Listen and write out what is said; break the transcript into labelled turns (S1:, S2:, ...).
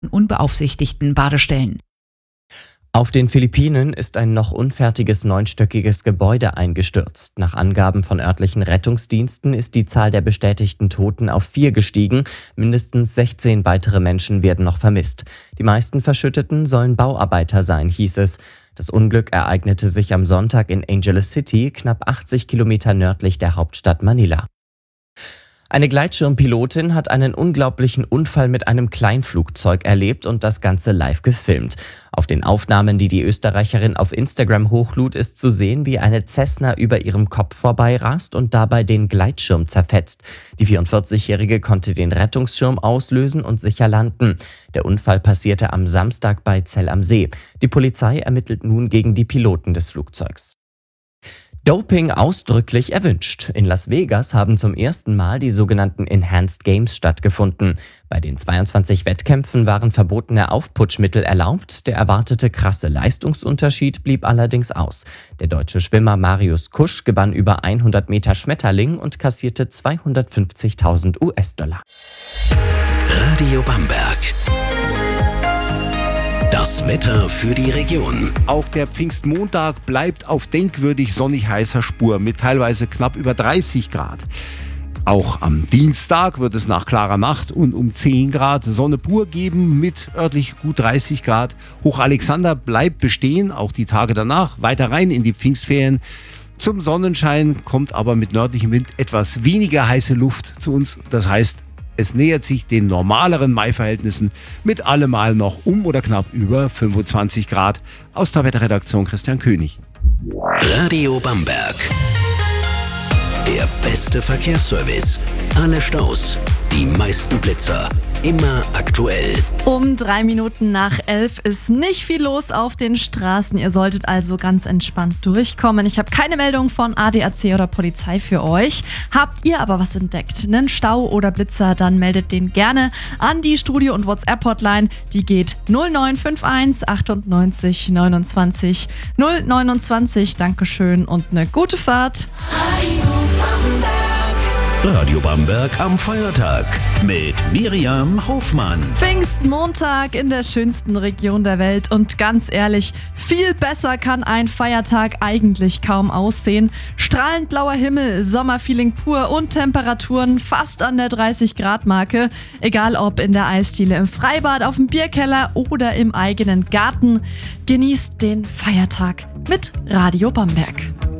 S1: unbeaufsichtigten Badestellen.
S2: Auf den Philippinen ist ein noch unfertiges 9-stöckiges Gebäude eingestürzt. Nach Angaben von örtlichen Rettungsdiensten ist die Zahl der bestätigten Toten auf 4 gestiegen. Mindestens 16 weitere Menschen werden noch vermisst. Die meisten Verschütteten sollen Bauarbeiter sein, hieß es. Das Unglück ereignete sich am Sonntag in Angeles City, knapp 80 Kilometer nördlich der Hauptstadt Manila. Eine Gleitschirmpilotin hat einen unglaublichen Unfall mit einem Kleinflugzeug erlebt und das Ganze live gefilmt. Auf den Aufnahmen, die die Österreicherin auf Instagram hochlud, ist zu sehen, wie eine Cessna über ihrem Kopf vorbeirast und dabei den Gleitschirm zerfetzt. Die 44-Jährige konnte den Rettungsschirm auslösen und sicher landen. Der Unfall passierte am Samstag bei Zell am See. Die Polizei ermittelt nun gegen die Piloten des Flugzeugs. Doping ausdrücklich erwünscht. In Las Vegas haben zum ersten Mal die sogenannten Enhanced Games stattgefunden. Bei den 22 Wettkämpfen waren verbotene Aufputschmittel erlaubt. Der erwartete krasse Leistungsunterschied blieb allerdings aus. Der deutsche Schwimmer Marius Kusch gewann über 100 Meter Schmetterling und kassierte 250.000 US-Dollar.
S3: Radio Bamberg. Das Wetter für die Region.
S4: Auch der Pfingstmontag bleibt auf denkwürdig sonnig heißer Spur mit teilweise knapp über 30 Grad. Auch am Dienstag wird es nach klarer Nacht und um 10 Grad Sonne pur geben mit örtlich gut 30 Grad. Hochalexander bleibt bestehen, auch die Tage danach, weiter rein in die Pfingstferien. Zum Sonnenschein kommt aber mit nördlichem Wind etwas weniger heiße Luft zu uns. Das heißt, es nähert sich den normaleren Mai-Verhältnissen mit allemal noch um oder knapp über 25 Grad. Aus der Wetterredaktion Christian König.
S3: Radio Bamberg. Der beste Verkehrsservice. Alle Staus, die meisten Blitzer. Immer aktuell.
S5: Um 3 Minuten nach 11 ist nicht viel los auf den Straßen. Ihr solltet also ganz entspannt durchkommen. Ich habe keine Meldung von ADAC oder Polizei für euch. Habt ihr aber was entdeckt, einen Stau oder Blitzer, dann meldet den gerne an die Studio- und WhatsApp-Hotline. Die geht 0951 98 29 029. Dankeschön und eine gute Fahrt.
S3: Radio Bamberg am Feiertag mit Miriam Hofmann.
S5: Pfingstmontag in der schönsten Region der Welt und ganz ehrlich, viel besser kann ein Feiertag eigentlich kaum aussehen. Strahlend blauer Himmel, Sommerfeeling pur und Temperaturen fast an der 30-Grad-Marke. Egal ob in der Eisdiele, im Freibad, auf dem Bierkeller oder im eigenen Garten. Genießt den Feiertag mit Radio Bamberg.